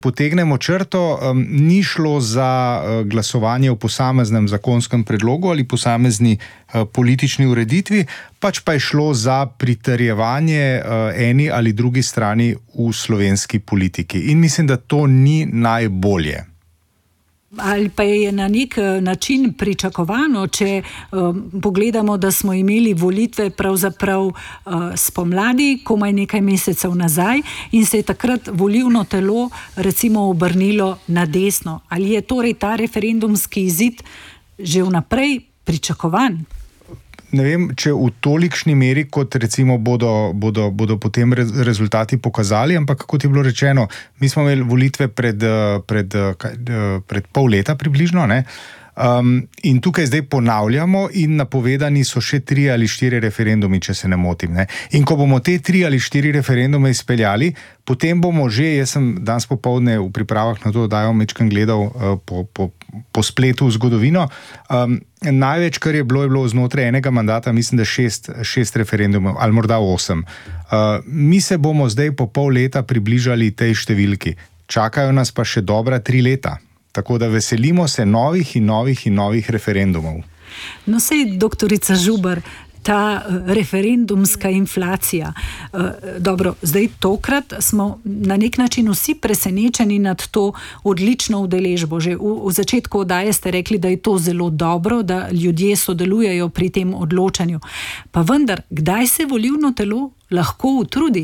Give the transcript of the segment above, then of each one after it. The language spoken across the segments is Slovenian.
potegnemo črto, ni šlo za glasovanje o posameznem zakonskem predlogu ali posamezni politični ureditvi, pač pa je šlo za pritrjevanje eni ali drugi strani v slovenski politiki. In mislim, da to ni najbolje. Ali pa je na nek način pričakovano, če pogledamo, da smo imeli volitve pravzaprav spomladi, komaj nekaj mesecev nazaj in se je takrat volilno telo recimo obrnilo na desno. Ali je torej ta referendumski izid že vnaprej pričakovan? Ne vem, če v tolikšni meri, kot recimo bodo potem rezultati pokazali, ampak kot je bilo rečeno, mi smo imeli volitve pred pol leta približno, ne? In tukaj zdaj ponavljamo in napovedani so še 3 ali 4 referendumi, če se ne motim, ne? In ko bomo te 3 ali 4 referendume izpeljali, potem bomo že, jaz sem danes popoldne v pripravah na to oddajo majčkeno gledal po spletu v zgodovino. Največ, kar je bilo znotraj enega mandata, mislim, da 6 referendumov, ali morda 8. Mi se bomo zdaj po pol leta približali tej številki. Čakajo nas pa še dobra 3 leta. Tako da veselimo se novih referendumov. No sej, doktorica Žuber, ta referendumska inflacija. Dobro, zdaj tokrat smo na nek način vsi presenečeni nad to odlično udeležbo. Že v začetku oddaje ste rekli, da je to zelo dobro, da ljudje sodelujejo pri tem odločanju. Pa vendar, kdaj se volilno telo lahko utrudi?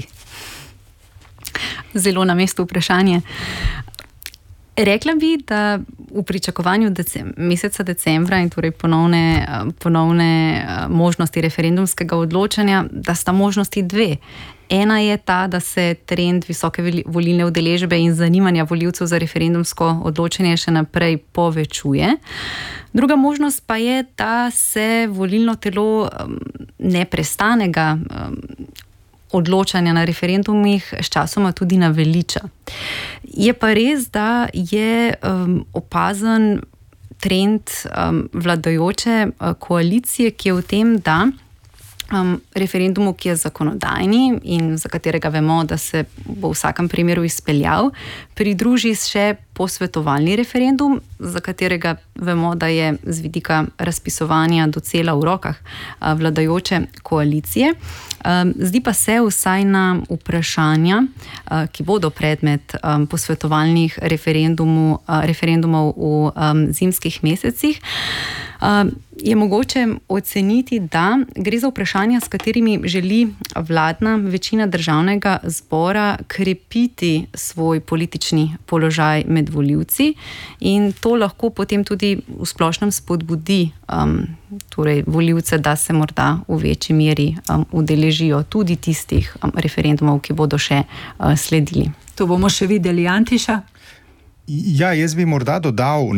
Zelo na mestu vprašanje. Rekla bi, da v pričakovanju meseca decembra in torej ponovne možnosti referendumskega odločanja, da sta možnosti 2. Ena je ta, da se trend visoke volilne udeležbe in zanimanja volivcev za referendumsko odločanje še naprej povečuje. Druga možnost pa je, da se volilno telo neprestanega odločanja na referendumih sčasoma tudi naveliča. Je pa res, da je opazen trend vladajoče koalicije, ki je v tem, da referendumu, ki je zakonodajni in za katerega vemo, da se bo v vsakem primeru izpeljal, pridruži še posvetovalni referendum, za katerega vemo, da je z vidika razpisovanja docela v rokah vladajoče koalicije. Zdi pa se vsaj na vprašanja, ki bodo predmet posvetovalnih referendumov v zimskih mesecih, je mogoče oceniti, da gre za vprašanja, s katerimi želi vladna večina državnega zbora krepiti svoj politični položaj med volivci in to lahko potem tudi v splošnem spodbudi torej volivce, da se morda v večji meri udeležijo tudi tistih referendumov, ki bodo še sledili. To bomo še videli, Antiša? Ja, jaz bi morda dodal,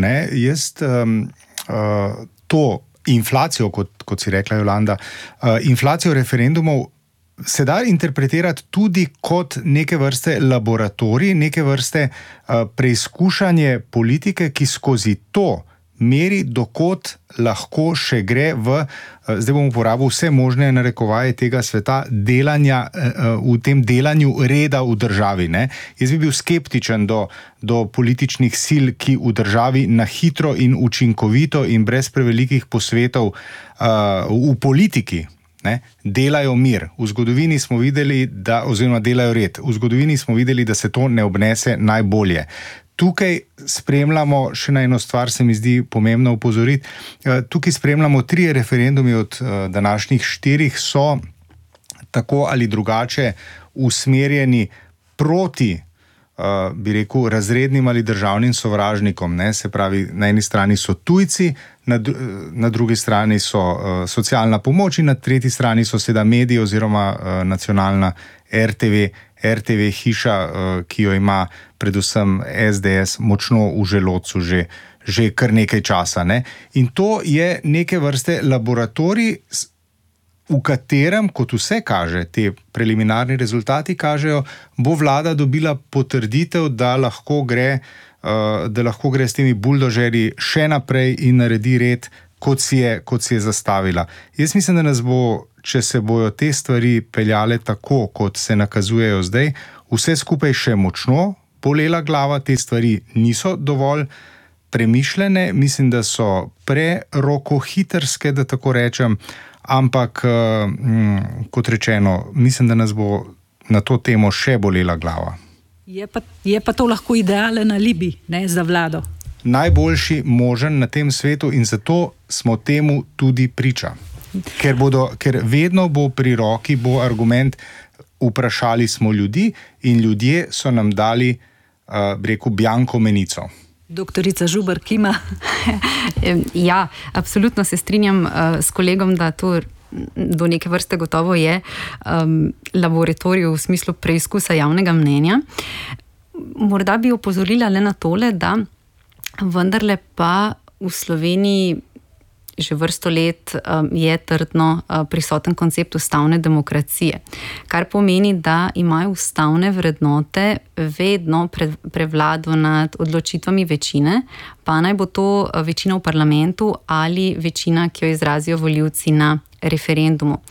to inflacijo, kot si rekla Jolanda, inflacijo referendumov se da interpretirati tudi kot neke vrste laboratorij, neke vrste preizkušanje politike, ki skozi to meri, dokot lahko še gre zdaj bom uporabil vse možne narekovaje tega sveta, delanja, v tem delanju reda v državi. Ne? Jaz bi bil skeptičen do političnih sil, ki v državi na hitro in učinkovito in brez prevelikih posvetov v politiki delajo mir. V zgodovini smo videli, oziroma delajo red. V zgodovini smo videli, da se to ne obnese najbolje. Tukaj spremljamo, še na eno stvar se mi zdi pomembno opozoriti, tukaj spremljamo 3 referendumi od današnjih 4 so tako ali drugače usmerjeni proti, bi rekel, razrednim ali državnim sovražnikom. Ne? Se pravi, na eni strani so tujci, na drugi strani so socialna pomoč in na tretji strani so seveda mediji oziroma nacionalna RTV hiša, ki jo ima predvsem SDS močno v želodcu že kar nekaj časa. Ne? In to je neke vrste laboratorij, v katerem, kot vse kaže, te preliminarni rezultati kažejo, bo vlada dobila potrditev, da lahko gre s temi buldožerji še naprej in naredi red, kot si je zastavila. Jaz mislim, da nas bo, če se bojo te stvari peljale tako, kot se nakazujejo zdaj, vse skupaj še močno bolela glava, te stvari niso dovolj premišljene, mislim, da so prerokohitrske, da tako rečem, ampak kot rečeno, mislim, da nas bo na to temo še bolela glava. Je pa to lahko idealen alibi, ne, za vlado? Najboljši možen na tem svetu in zato smo temu tudi priča. Ker vedno bo pri roki, bo argument, vprašali smo ljudi in ljudje so nam dali, rekel, bianko menico. Doktorica Žubar, kima? Ja, absolutno se strinjam s kolegom, da to do neke vrste gotovo je laboratorij v smislu preizkusa javnega mnenja. Morda bi opozorila le na tole, da vendarle pa v Sloveniji že vrsto let je trdno prisoten koncept ustavne demokracije, kar pomeni, da imajo ustavne vrednote vedno prevlado nad odločitvami večine, pa naj bo to večina v parlamentu ali večina, ki jo izrazijo volivci na referendumu.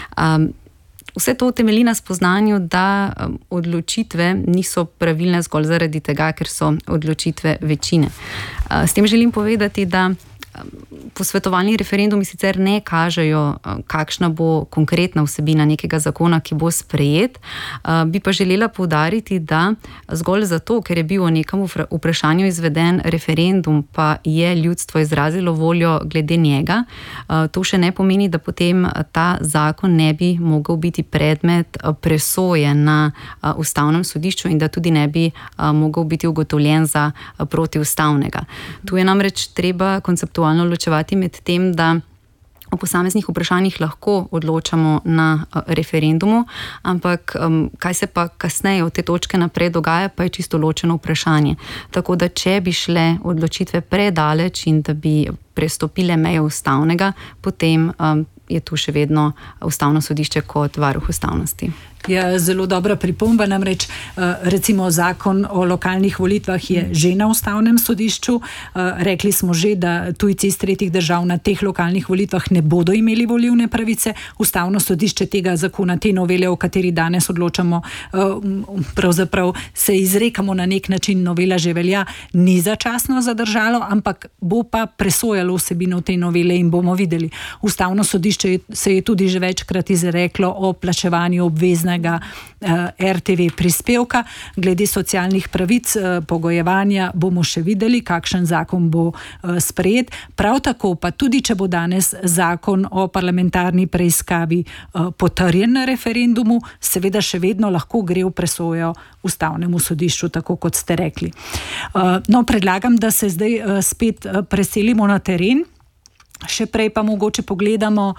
Vse to temelji na spoznanju, da odločitve niso pravilne zgolj zaradi tega, ker so odločitve večine. S tem želim povedati, da posvetovalni referendumi sicer ne kažejo, kakšna bo konkretna vsebina nekega zakona, ki bo sprejet. Bi pa želela poudariti, da zgolj zato, ker je bil o nekem vprašanju izveden referendum, pa je ljudstvo izrazilo voljo glede njega, to še ne pomeni, da potem ta zakon ne bi mogel biti predmet presoje na ustavnem sodišču in da tudi ne bi mogel biti ugotovljen za protiustavnega. Tu je namreč treba konceptualno ločevati med tem, da o posameznih vprašanjih lahko odločamo na referendumu, ampak kaj se pa kasneje od te točke naprej dogaja, pa je čisto ločeno vprašanje. Tako da, če bi šle odločitve predaleč in da bi prestopile meje ustavnega, potem je tu še vedno ustavno sodišče kot varuh ustavnosti. Ja, zelo dobra pripomba, namreč recimo zakon o lokalnih volitvah je že na ustavnem sodišču. Rekli smo že, da tujci iz tretjih držav na teh lokalnih volitvah ne bodo imeli volilne pravice. Ustavno sodišče tega zakona, te novele, o kateri danes odločamo, pravzaprav se izrekamo na nek način, novela že velja, ni začasno zadržalo, ampak bo pa presojalo vsebino te novele in bomo videli. Ustavno sodišče se je tudi že večkrat izreklo o plačevanju obveznega RTV prispevka. Glede socialnih pravic, pogojevanja bomo še videli, kakšen zakon bo sprejet. Prav tako pa tudi, če bo danes zakon o parlamentarni preiskavi potrjen na referendumu, seveda še vedno lahko gre v presojo ustavnemu sodišču, tako kot ste rekli. No, predlagam, da se zdaj spet preselimo na teren. Še prej pa mogoče pogledamo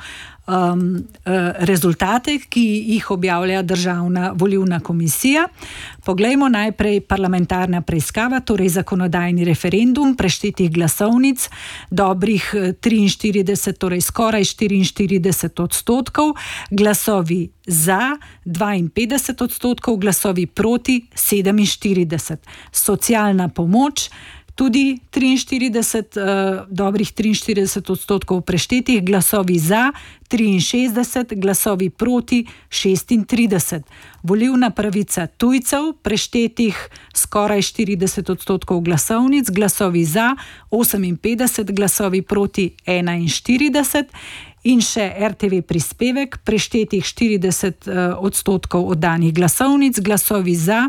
rezultate, ki jih objavlja Državna volilna komisija. Poglejmo najprej parlamentarna preiskava, torej zakonodajni referendum, preštetih glasovnic, dobrih 43, torej skoraj 44%, glasovi za 52%, glasovi proti 47%. Socialna pomoč tudi 43, dobrih 43% preštetih, glasovi za 63, glasovi proti 36. Volilna pravica tujcev, preštetih skoraj 40% glasovnic, glasovi za 58, glasovi proti 41. In še RTV prispevek, preštetih 40% oddanih glasovnic, glasovi za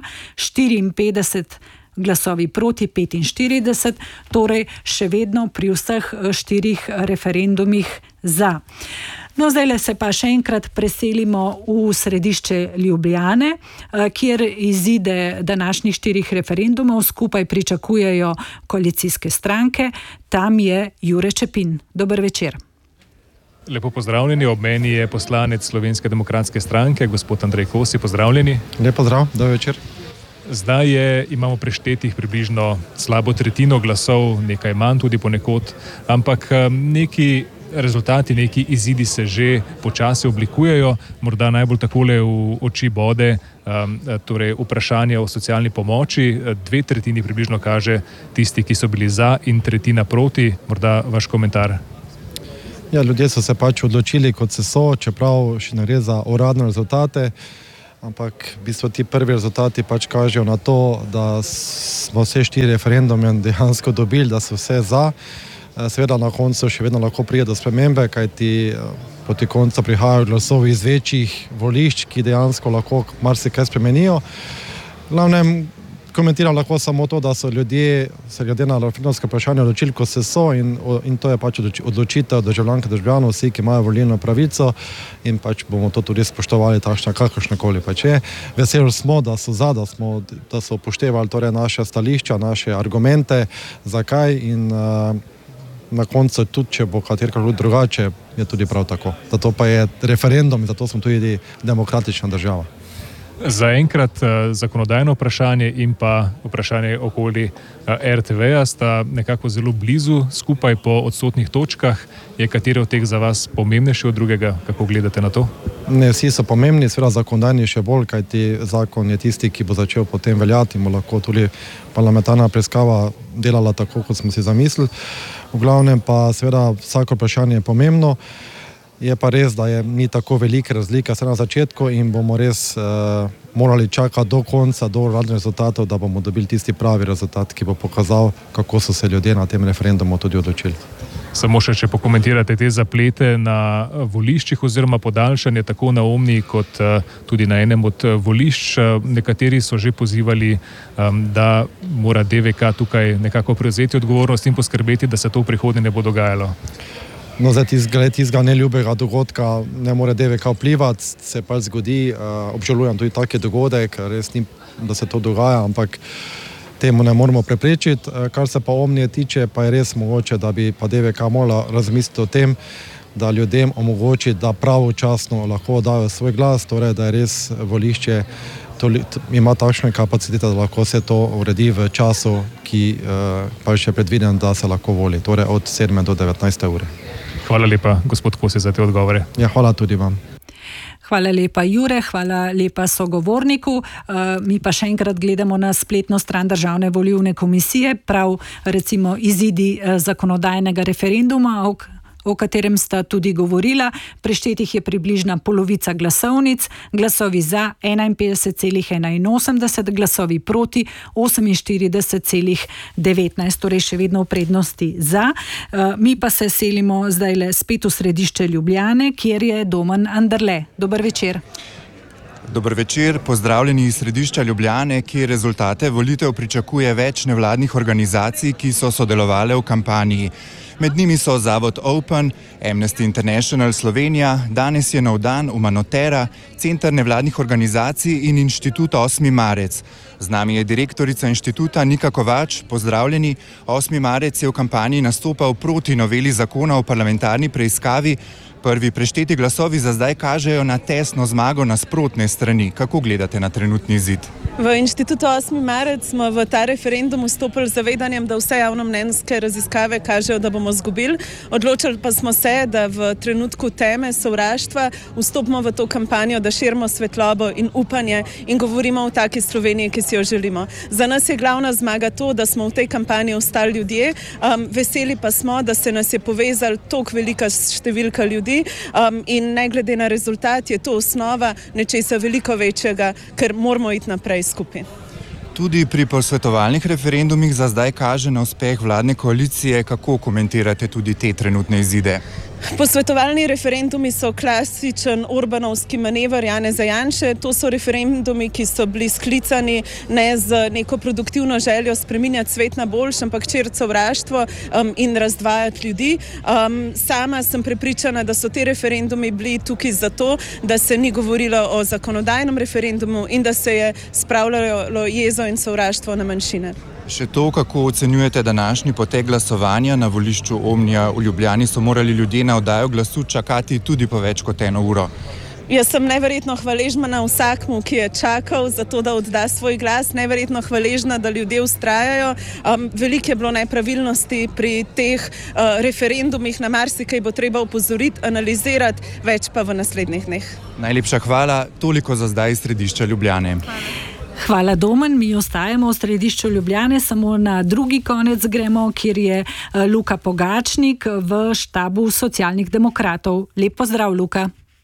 54, glasovi proti 45, torej še vedno pri vseh 4 referendumih za. No, zdaj se pa še enkrat preselimo v središče Ljubljane, kjer izide današnjih 4 referendumov skupaj pričakujejo koalicijske stranke. Tam je Jure Čepin. Dober večer. Lepo pozdravljeni, ob meni je poslanec Slovenske demokratske stranke, gospod Andrej Kosi, pozdravljeni. Lep pozdrav, dober večer. Zdaj imamo preštetih približno slabo tretjino glasov, nekaj manj tudi ponekod, ampak neki rezultati, neki izidi se že počasi oblikujejo, morda najbolj takole v oči bode, torej vprašanje o socialni pomoči, 2/3 približno kaže tisti, ki so bili za in 1/3 proti, morda vaš komentar. Ja, ljudje so se pač odločili, kot se so, čeprav še ne gre za uradne rezultate. ampak v bistvu ti prvi rezultati pač kažejo na to, da smo vse 4 referendume dejansko dobili, da so vse za. Seveda na koncu še vedno lahko pride do spremembe, kajti proti koncu prihajajo glasovi iz večjih volišč, ki dejansko lahko marsikaj spremenijo. Glavnem, komentiram lahko samo to, da so se glede na referendumsko vprašanje odločili, ko se so, in to je pač odločitev državljank in državljanov, vsi, ki imajo volilno pravico, in pač bomo to tudi spoštovali takšna, kakršnakoli pač je. Veseli smo, da so za, da so upoštevali torej naše stališča, naše argumente, zakaj, in na koncu tudi, če bo katerkoli drugače, je tudi prav tako. Zato pa je referendum in zato smo tudi demokratična država. Zaenkrat zakonodajno vprašanje in pa vprašanje okoli RTV-ja sta nekako zelo blizu skupaj po odsotnih točkah. Je kateri od teh za vas pomembnejši od drugega? Kako gledate na to? Ne, vsi so pomembni, seveda zakonodajni še bolj, kajti zakon je tisti, ki bo začel potem veljati in bo lahko tudi parlamentarna preiskava delala tako, kot smo si zamislili. V glavnem pa seveda vsako vprašanje je pomembno. Je pa res, da ni tako velike razlike na začetku in bomo res morali čakati do konca, do uradnih rezultatov, da bomo dobili tisti pravi rezultat, ki bo pokazal, kako so se ljudje na tem referendumu tudi odločili. Samo še, če pokomentirate te zaplete na voliščih oziroma podaljšanje tako na Omni kot tudi na enem od volišč. Nekateri so že pozivali, da mora DVK tukaj nekako prevzeti odgovornost in poskrbeti, da se to v prihodnje ne bo dogajalo. No, zdaj tistega neljubega dogodka ne more DVK vplivati, se pa zgodi, obžalujem tudi taki dogodek, res ni, da se to dogaja, ampak temu ne moramo preprečiti. Kar se pa Omnije tiče, pa je res mogoče, da bi pa DVK morala razmisliti o tem, da ljudem omogoči, da pravočasno lahko dajo svoj glas, torej da je res volišče ima takšne kapacitete, da lahko se to uredi v času, ki pa je še predviden, da se lahko voli, torej od 7 do 19 ure. Hvala lepa, gospod Kosi, za te odgovore. Ja, hvala tudi vam. Hvala lepa, Jure, hvala lepa sogovorniku. Mi pa še enkrat gledamo na spletno stran Državne volilne komisije, prav recimo izidi zakonodajnega referenduma, o katerem sta tudi govorila. Preštetih je približna polovica glasovnic, glasovi za 51,81, glasovi proti 48,19, torej še vedno v prednosti za. Mi pa se selimo zdajle spet v središče Ljubljane, kjer je Domen Anderle. Dober večer. Dober večer, pozdravljeni iz središča Ljubljane, kjer rezultate volitev pričakuje več nevladnih organizacij, ki so sodelovale v kampanji. Med njimi so Zavod Open, Amnesty International Slovenija, Danes je nov dan, Umanotera, Center nevladnih organizacij in Inštitut 8. marec. Z nami je direktorica inštituta Nika Kovač. Pozdravljeni. 8. marec je v kampanji nastopal proti noveli zakona o parlamentarni preiskavi. Prvi prešteti glasovi za zdaj kažejo na tesno zmago nasprotne strani. Kako gledate na trenutni izid? V Inštitutu 8. marec smo v ta referendum vstopili z zavedanjem, da vse javnomnenjske raziskave kažejo, da bomo izgubili. Odločili pa smo se, da v trenutku teme sovraštva vstopimo v to kampanjo, da širimo svetlobo in upanje in govorimo o taki Sloveniji, ki si jo želimo. Za nas je glavna zmaga to, da smo v tej kampanji ostali ljudje. Veseli pa smo, da se nas je povezali toliko velika številka ljudi. In ne glede na rezultat je to osnova nečesa veliko večjega, ker moramo iti naprej skupaj. Tudi pri posvetovalnih referendumih za zdaj kaže na uspeh vladne koalicije. Kako komentirate tudi te trenutne izide? Posvetovalni referendumi so klasičen Orbanovski manever Janeza Janše. To so referendumi, ki so bili sklicani ne z neko produktivno željo spreminjati svet na boljše, ampak širiti sovraštvo in razdvajati ljudi. Sama sem prepričana, da so te referendumi bili tukaj zato, da se ni govorilo o zakonodajnem referendumu in da se je spravljalo jezo in sovraštvo na manjšine. Še to, kako ocenjujete današnji potek glasovanja na volišču Omnija v Ljubljani, so morali ljudje na oddajo glasu čakati tudi po več kot 1 uro. Jaz sem neverjetno hvaležna vsakmu, ki je čakal za to, da odda svoj glas, neverjetno hvaležna, da ljudje vztrajajo. Veliko je bilo nepravilnosti pri teh referendumih, na marsikaj bo treba opozoriti, analizirati, več pa v naslednjih dneh. Najlepša hvala, toliko za zdaj iz središča Ljubljane. Hvala, Domen. Mi ostajamo v središču Ljubljane, samo na drugi konec gremo, kjer je Luka Pogačnik v štabu Socialnih demokratov. Lep pozdrav, Luka.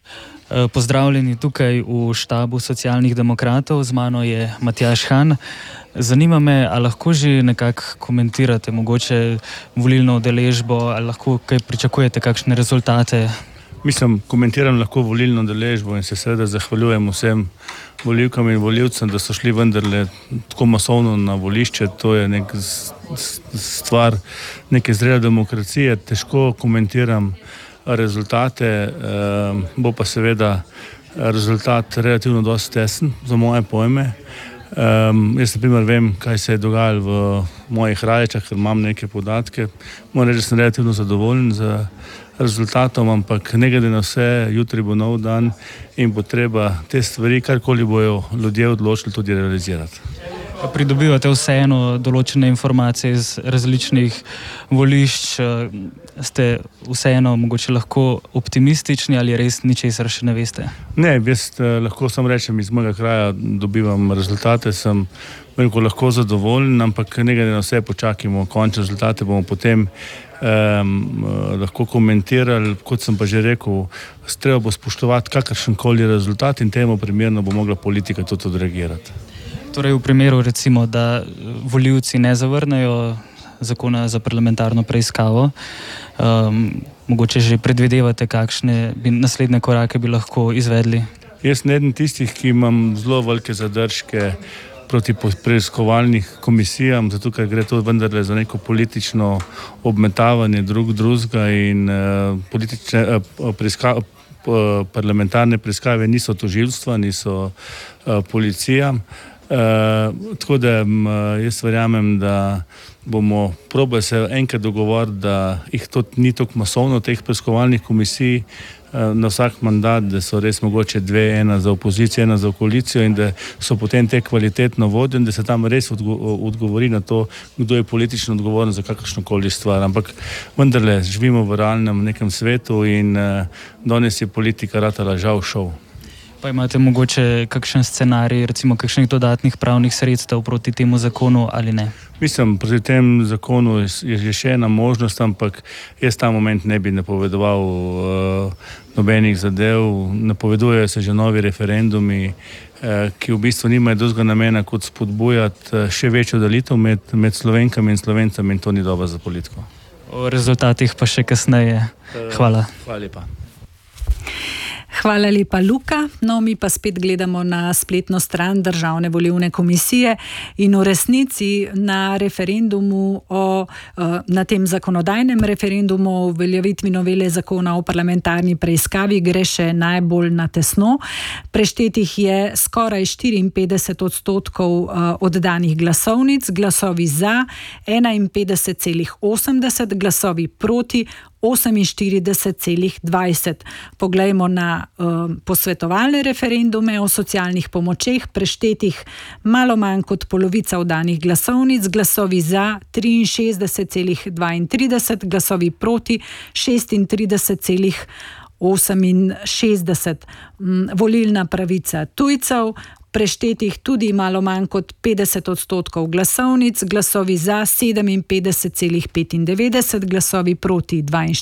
Pozdravljeni tukaj v štabu socialnih demokratov, z mano je Matjaž Han. Zanima me, ali lahko že nekako komentirate mogoče volilno udeležbo, ali lahko kaj pričakujete, kakšne rezultate? Mislim, komentiram lahko volilno udeležbo in se seveda zahvaljujem vsem volivkam in volivcem, da so šli vendarle tako masovno na volišče. To je nek stvar neke zrele demokracije. Težko komentiram rezultate, bo pa seveda rezultat relativno dosti tesen za moje pojme. Jaz na primer vem, kaj se je dogajalo v mojih Radečah, ker imam neke podatke. Moram reči, da sem relativno zadovoljen z rezultatom, ampak ne glede na vse, jutri bo nov dan in bo treba te stvari, karkoli bojo ljudje odločili, tudi realizirati. Pridobivate vseeno določene informacije iz različnih volišč, ste vseeno mogoče lahko optimistični ali res ničesar še ne veste? Ne, jaz lahko samo rečem, iz mojega kraja dobivam rezultate, sem lahko zadovoljen, ampak ne glede na vse, počakajmo končne rezultate, bomo potem lahko komentirali. Kot sem pa že rekel, treba bo spoštovati kakršenkoli rezultat in temu primerno bo mogla politika tudi odreagirati. Torej v primeru recimo, da volivci ne zavrnejo zakona za parlamentarno preiskavo, mogoče že predvidevate, kakšne naslednje korake bi lahko izvedli? Jaz sem eden tistih, ki imam zelo velike zadržke proti preiskovalnih komisijam, zato ker gre to vendarle za neko politično obmetavanje drugega in parlamentarne preiskave niso tožilstva, niso policija. Tako da jaz verjamem, da bomo probali se enkrat dogovoriti, da jih tudi ni toliko masovno teh preiskovalnih komisij na vsak mandat, da so res mogoče dve, ena za opozicijo, ena za koalicijo in da so potem te kvalitetno vodene, da se tam res odgovori na to, kdo je politično odgovoren za kakršnokoli stvar. Ampak vendarle živimo v realnem nekem svetu in danes je politika ratala žal šov. Pa imate mogoče kakšen scenarij, recimo kakšnih dodatnih pravnih sredstev proti temu zakonu ali ne? Mislim, proti tem zakonu je še ena možnost, ampak jaz ta moment ne bi napovedoval nobenih zadev. Napovedujejo se že novi referendumi, ki v bistvu nimajo drugega namena kot spodbujati še večjo delitev med Slovenkami in Slovencami in to ni dobro za politiko. O rezultatih pa še kasneje. Hvala. Hvala lepa. Hvala lepa, Luka. No, mi pa spet gledamo na spletno stran Državne volilne komisije in v resnici na referendumu na tem zakonodajnem referendumu o uveljavitvi novele zakona o parlamentarni preiskavi gre še najbolj na tesno. Preštetih je skoraj 54% oddanih glasovnic, glasovi za 51,80, glasovi proti 48,20. Poglejmo na posvetovalne referendume o socialnih pomočeh, preštetih malo manj kot polovica oddanih glasovnic, glasovi za 63,32, glasovi proti 36,68. Volilna pravica tujcev, preštetih tudi malo manj kot 50% glasovnic, glasovi za 57,95, glasovi proti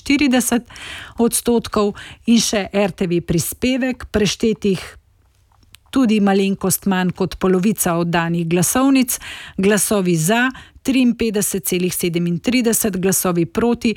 42% in še RTV prispevek, preštetih tudi malenkost manj kot polovica oddanih glasovnic, glasovi za 53,37, glasovi proti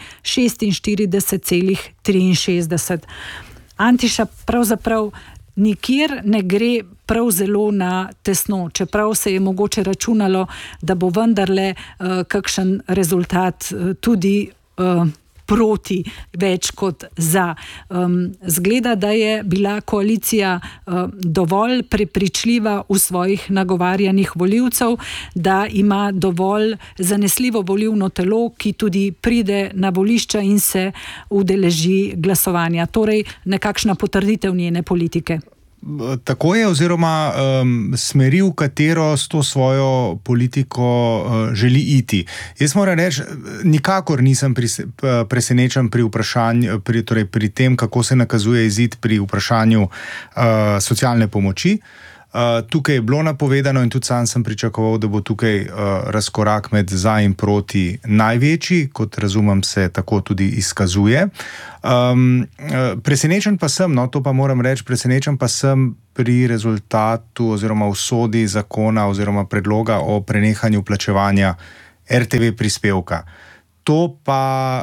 46,63. Antiša, pravzaprav nikjer ne gre prav zelo na tesno, čeprav se je mogoče računalo, da bo vendarle kakšen rezultat tudi proti več kot za. Zgleda, da je bila koalicija dovolj prepričljiva v svojih nagovarjanjih volivcev, da ima dovolj zanesljivo volilno telo, ki tudi pride na volišča in se udeleži glasovanja. Torej, nekakšna potrditev njene politike. Tako je, oziroma smeri, v katero s to svojo politiko želi iti. Jaz moram reči, nikakor nisem presenečen pri vprašanju, pri tem, kako se nakazuje izid pri vprašanju socialne pomoči. Tukaj je bilo napovedano in tudi sam sem pričakoval, da bo tukaj razkorak med za in proti največji, kot razumem se tako tudi izkazuje. Presenečen pa sem, no to pa moram reči, presenečen pa sem pri rezultatu oziroma usodi zakona oziroma predloga o prenehanju plačevanja RTV prispevka. To pa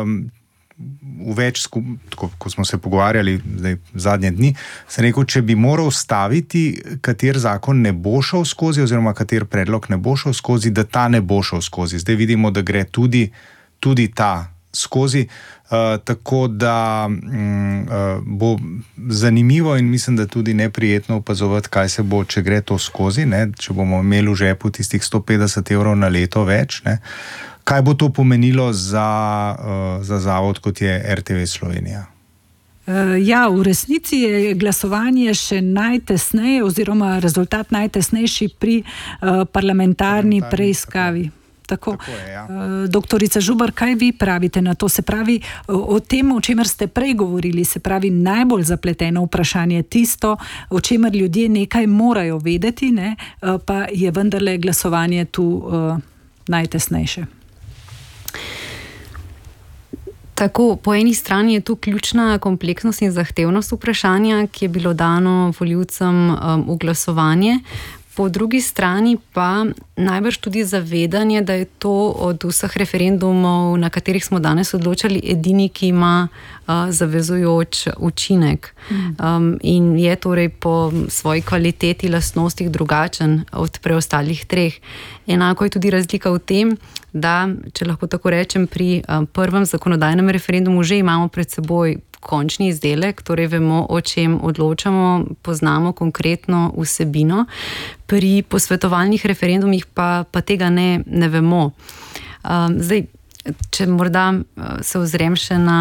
ko smo se pogovarjali zdaj zadnje dni, sem rekel, če bi moral staviti, kater zakon ne bo šel skozi oziroma kater predlog ne bo šel skozi, da ta ne bo šel skozi. Zdaj vidimo, da gre tudi ta skozi, tako da bo zanimivo in mislim, da tudi neprijetno opazovati, kaj se bo, če gre to skozi, ne? Če bomo imeli v žepu tistih 150 evrov na leto več, ne? Kaj bo to pomenilo za zavod, kot je RTV Slovenija? Ja, v resnici je glasovanje še najtesneje oziroma rezultat najtesnejši pri parlamentarni preiskavi. Tako je, ja. Doktorica Žubar, kaj vi pravite na to? Se pravi, o tem, o čemer ste prej govorili, se pravi najbolj zapleteno vprašanje, tisto, o čemer ljudje nekaj morajo vedeti, ne, pa je vendarle glasovanje tu najtesnejše. Tako, po eni strani je tu ključna kompleksnost in zahtevnost vprašanja, ki je bilo dano volivcem v glasovanje. Po drugi strani pa najbrž tudi zavedanje, da je to od vseh referendumov, na katerih smo danes odločali, edini, ki ima zavezujoč učinek. In je torej po svoji kvaliteti, lastnostih drugačen od preostalih treh. Enako je tudi razlika v tem, da, če lahko tako rečem, pri prvem zakonodajnem referendumu že imamo pred seboj končni izdelek, torej vemo, o čem odločamo, poznamo konkretno vsebino. Pri posvetovalnih referendumih pa tega ne vemo. Zdaj, če morda se ozrem še na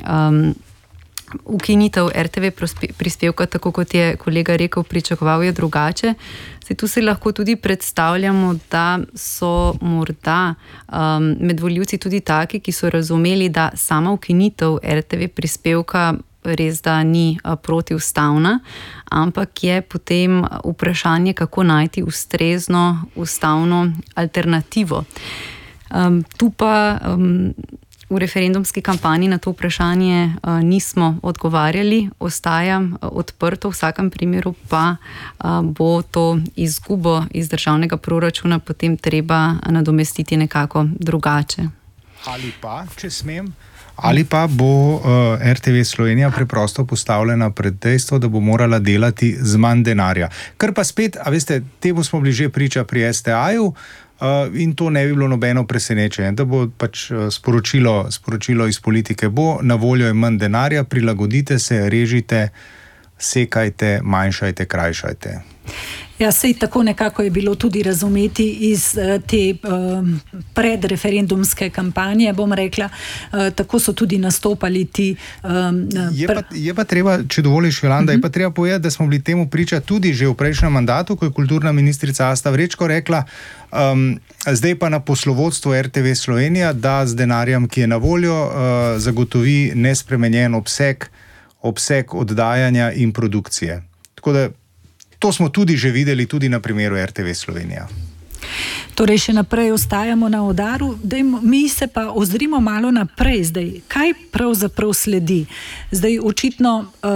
ukinitev RTV prispevka, tako kot je kolega rekel, pričakoval je drugače. Zdaj, tu se lahko tudi predstavljamo, da so morda med volivci tudi taki, ki so razumeli, da sama ukinitev RTV prispevka res da ni protiustavna, ampak je potem vprašanje, kako najti ustrezno ustavno alternativo. Tu pa v referendumski kampanji na to vprašanje nismo odgovarjali, ostaja odprto, v vsakem primeru pa bo to izgubo iz državnega proračuna potem treba nadomestiti nekako drugače. Ali pa, če smem, ali pa bo RTV Slovenija preprosto postavljena pred dejstvo, da bo morala delati z manj denarja. Kar pa spet, a veste, temu smo bili že priča pri STA-ju, in to ne bi bilo nobeno presenečenje, da bo pač sporočilo iz politike bo, na voljo je manj denarja, prilagodite se, režite, sekajte, manjšajte, krajšajte. Ja, sej tako nekako je bilo tudi razumeti iz te predreferendumske kampanje, bom rekla, tako so tudi nastopali ti... Je pa treba, če dovoliš, Jolanda, je pa treba povedati, da smo bili temu priča tudi že v prejšnjem mandatu, ko je kulturna ministrica Asta Vrečko rekla, zdaj pa na poslovodstvo RTV Slovenija, da z denarjem, ki je na voljo, zagotovi nespremenjen obseg oddajanja in produkcije. Tako da to smo tudi že videli tudi na primeru RTV Slovenija. Torej, še naprej ostajamo na udaru. Mi se pa ozrimo malo naprej zdaj. Kaj pravzaprav sledi? Zdaj, očitno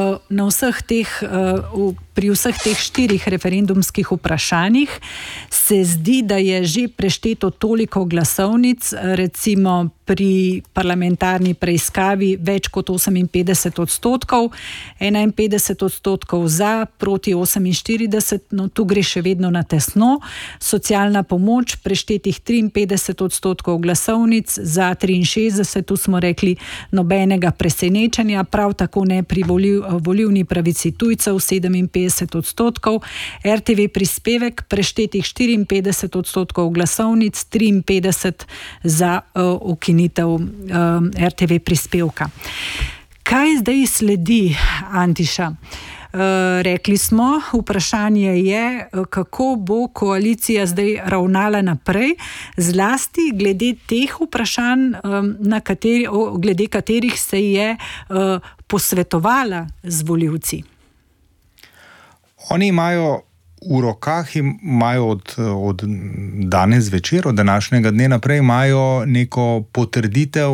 pri vseh teh 4 referendumskih vprašanjih se zdi, da je že prešteto toliko glasovnic, recimo pri parlamentarni preiskavi več kot 58%, 51% za, proti 48%, no tu gre še vedno na tesno. Socialna pomoč, preštetih 53% glasovnic, za 63%, tu smo rekli nobenega presenečenja, prav tako ne pri volilni pravici tujcev, 57%, RTV prispevek, preštetih 54% glasovnic, 53% za ukinitev RTV prispevka. Kaj zdaj sledi, Antiša? Rekli smo, vprašanje je, kako bo koalicija zdaj ravnala naprej, zlasti glede teh vprašanj, glede katerih se je posvetovala z volivci. Oni imajo v rokah imajo od danes večer, od današnjega dne naprej, imajo neko potrditev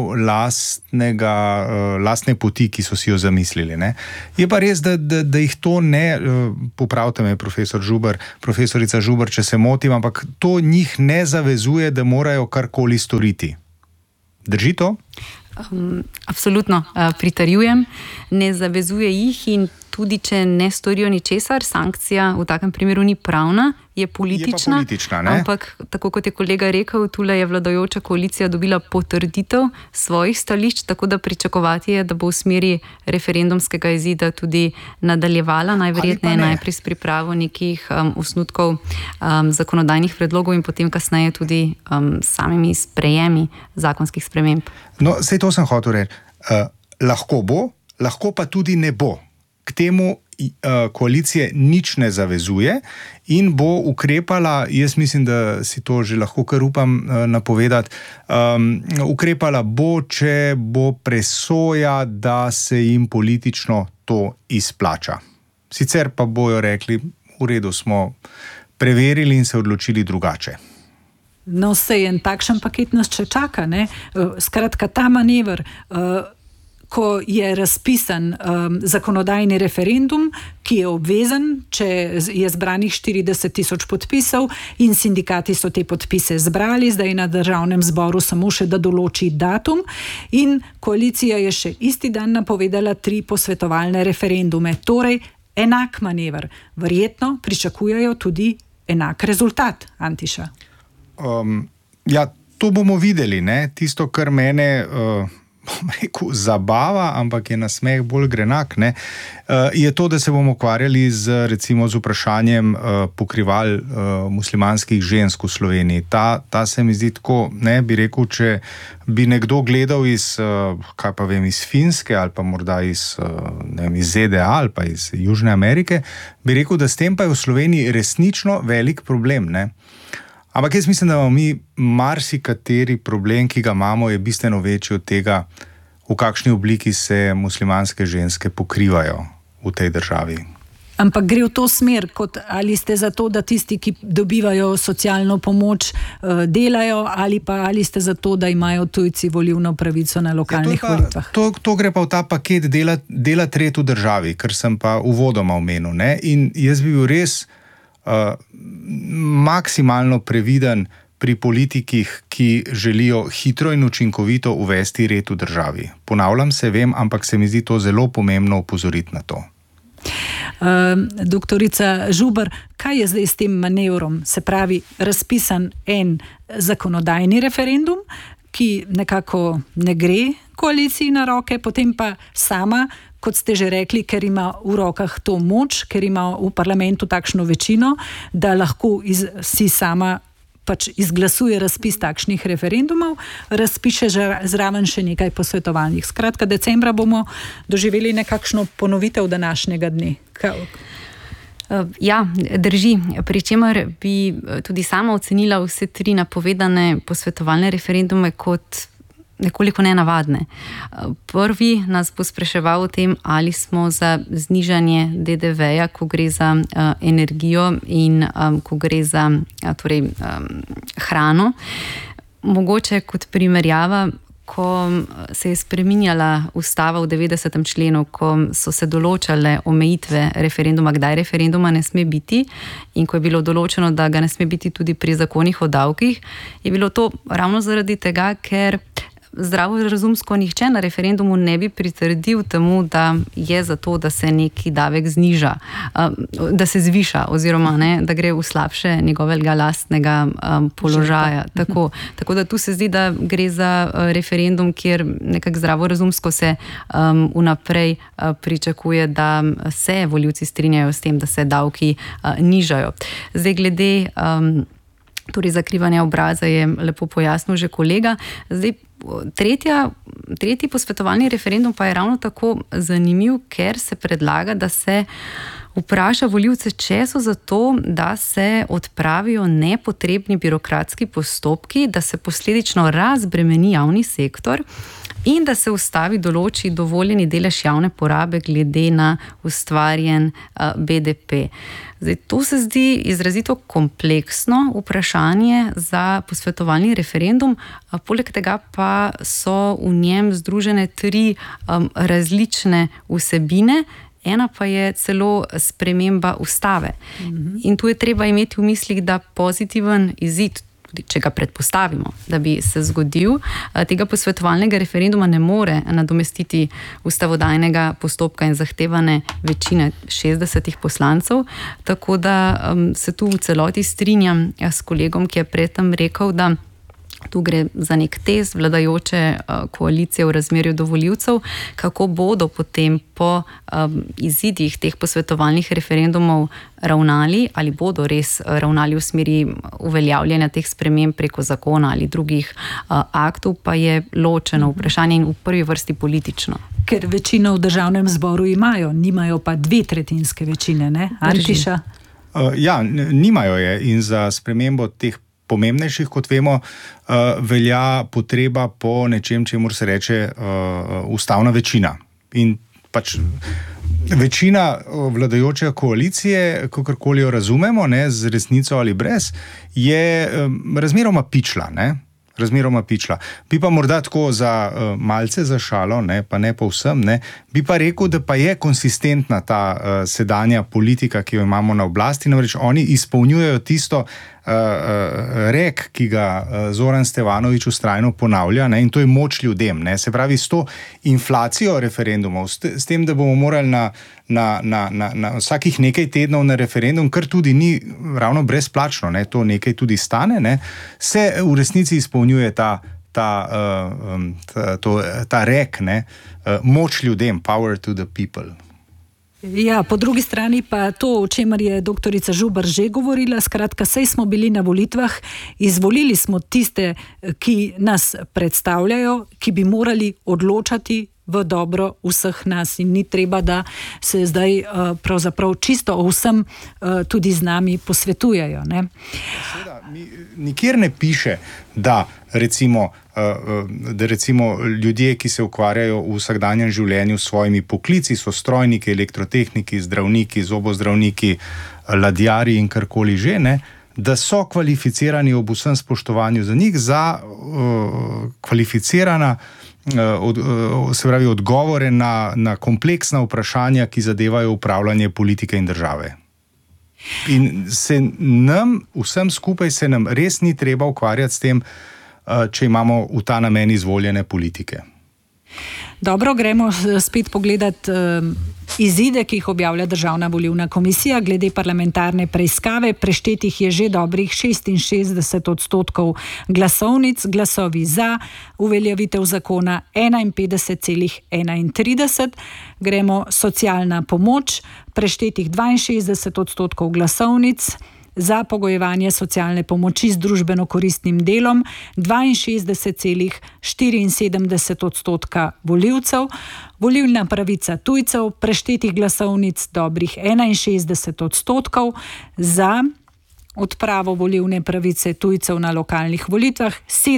lastne poti, ki so si jo zamislili. Ne? Je pa res, da jih to ne, popravite me, profesorica Žuber, če se motim, ampak to njih ne zavezuje, da morajo karkoli storiti. Drži to? Absolutno pritarjujem, ne zavezuje jih in tudi če ne storijo ničesar, sankcija v takem primeru ni pravna, je politična, ampak tako kot je kolega rekel, tule je vladajoča koalicija dobila potrditev svojih stališč, tako da pričakovati je, da bo v smeri referendumskega izida tudi nadaljevala, najverjetneje najprej s pripravo nekih osnutkov zakonodajnih predlogov in potem kasneje tudi samimi sprejemi zakonskih sprememb. No, sej to sem hotel reči. Lahko bo, lahko pa tudi ne bo. K temu koalicije nič ne zavezuje in bo ukrepala, jaz mislim, da si to že lahko kar upam napovedati, ukrepala bo, če bo presoja, da se jim politično to izplača. Sicer pa bojo rekli, v redu, smo preverili in se odločili drugače. No, sej en takšen paket nas še čaka, ne? Skratka, ta manever, ko je razpisan zakonodajni referendum, ki je obvezen, če je zbranih 40,000 podpisov in sindikati so te podpise zbrali, zdaj na državnem zboru samo še, da določi datum in koalicija je še isti dan napovedala 3 posvetovalne referendume. Torej, enak manever. Verjetno pričakujejo tudi enak rezultat, Antiša. Ja, to bomo videli, ne? Tisto, kar mene bom rekel, zabava, ampak je nasmeh bolj grenak, ne? Je to, da se bomo ukvarjali recimo z vprašanjem pokrival muslimanskih žensk v Sloveniji. Ta se mi zdi tako, ne, bi rekel, če bi nekdo gledal iz Finske ali pa morda iz ZDA ali pa iz Južne Amerike, bi rekel, da s tem pa je v Sloveniji resnično velik problem, ne? Ampak jaz mislim, da imamo mi marsikateri problem, ki ga imamo, je bistveno večji od tega, v kakšni obliki se muslimanske ženske pokrivajo v tej državi. Ampak gre v to smer, kot ali ste za to, da tisti, ki dobivajo socialno pomoč, delajo, ali ste za to, da imajo tujci volilno pravico na lokalnih volitvah? To gre pa v ta paket delati red v državi, kar sem pa uvodoma omenil, ne? In jaz bi bil res maksimalno previden pri politikih, ki želijo hitro in učinkovito uvesti red v državi. Ponavljam se, vem, ampak se mi zdi to zelo pomembno opozoriti na to. Doktorica Žuber, kaj je zdaj s tem manevrom? Se pravi, razpisan en zakonodajni referendum, ki nekako ne gre koaliciji na roke, potem pa sama, kot ste že rekli, ker ima v rokah to moč, ker ima v parlamentu takšno večino, da lahko si sama pač izglasuje razpis takšnih referendumov, razpiše zraven še nekaj posvetovalnih. Skratka, decembra bomo doživeli nekakšno ponovitev današnjega dne. Ja, drži. Pričemer bi tudi sama ocenila vse 3 napovedane posvetovalne referendume kot nekoliko nenavadne. Prvi nas bo spraševal o tem, ali smo za znižanje DDV-ja, ko gre za energijo in ko gre za hrano. Mogoče kot primerjava, ko se je spreminjala ustava v 90. členu, ko so se določale omejitve referenduma, kdaj referenduma ne sme biti in ko je bilo določeno, da ga ne sme biti tudi pri zakonih o davkih, je bilo to ravno zaradi tega, ker zdravo razumsko nihče na referendumu ne bi pritrdil temu, da je za to, da se neki davek zniža, da se zviša oziroma ne, da gre v slabše njegovega lastnega položaja. Tako da tu se zdi, da gre za referendum, kjer nekako zdravo razumsko se vnaprej pričakuje, da se volivci strinjajo s tem, da se davki nižajo. Zdaj glede torej zakrivanja obraza je lepo pojasnil že kolega. Zdaj tretji posvetovalni referendum pa je ravno tako zanimiv, ker se predlaga, da se vpraša volivce, če so za to, da se odpravijo nepotrebni birokratski postopki, da se posledično razbremeni javni sektor, in da se ustavi določi dovoljeni delež javne porabe glede na ustvarjen BDP. Zdaj, to se zdi izrazito kompleksno vprašanje za posvetovalni referendum, poleg tega pa so v njem združene 3 različne vsebine, ena pa je celo sprememba ustave. In tu je treba imeti v mislih, da pozitiven izid, tudi če ga predpostavimo, da bi se zgodil, tega posvetovalnega referenduma ne more nadomestiti ustavodajnega postopka in zahtevane večine 60 poslancev, tako da se tu v celoti strinjam s kolegom, ki je predtem rekel, da tu gre za nek test vladajoče koalicije v razmerju do volivcev, kako bodo potem po izidih teh posvetovalnih referendumov ravnali, ali bodo res ravnali v smeri uveljavljanja teh sprememb preko zakona ali drugih aktov, pa je ločeno vprašanje in v prvi vrsti politično. Ker večino v državnem zboru imajo, nimajo pa 2/3 večine, ne? Antiša? Ja, nimajo je in za spremembo teh pomembnejših, kot vemo, velja potreba po nečem, čemur se reče ustavna večina. In pač večina vladajoče koalicije, kakorkoli jo razumemo, ne, z resnico ali brez, je razmeroma pičla, ne? Razmeroma pičla. Bi pa morda tako za malce za šalo, ne, pa ne povsem, ne, bi pa rekel, da pa je konsistentna ta sedanja politika, ki jo imamo na oblasti, namreč oni izpolnjujejo tisto rek, ki ga Zoran Stevanovič vztrajno ponavlja, ne, in to je moč ljudem. Ne. Se pravi, s to inflacijo referendumov, s tem, da bomo morali na vsakih nekaj tednov na referendum, kar tudi ni ravno brezplačno, ne, to nekaj tudi stane, ne, se v resnici izpolnjuje ta rek, ne, moč ljudem, power to the people. Ja, po drugi strani pa to, o čemer je doktorica Žubar že govorila, skratka, saj smo bili na volitvah, izvolili smo tiste, ki nas predstavljajo, ki bi morali odločati v dobro vseh nas in ni treba, da se zdaj pravzaprav čisto o vsem tudi z nami posvetujejo. Ne? Seveda, nikjer ne piše, da recimo ljudje, ki se ukvarjajo v vsakdanjem življenju s svojimi poklici, so strojniki, elektrotehniki, zdravniki, zobozdravniki, ladjarji in karkoli že, ne, da so kvalificirani ob vsem spoštovanju za njih za kvalificirana se pravi odgovore na kompleksna vprašanja, ki zadevajo upravljanje politike in države. In vsem skupaj se nam res ni treba ukvarjati s tem, če imamo v ta namen izvoljene politike. Dobro, gremo spet pogledati izide, ki jih objavlja Državna volilna komisija glede parlamentarne preiskave. Preštetih je že dobrih 66% glasovnic, glasovi za uveljavitev zakona 51,31. Gremo socialna pomoč, preštetih 62% glasovnic, za pogojevanje socialne pomoči z družbeno koristnim delom 62,74% volivcev, volilna pravica tujcev, preštetih glasovnic dobrih 61%, za odpravo volilne pravice tujcev na lokalnih volitvah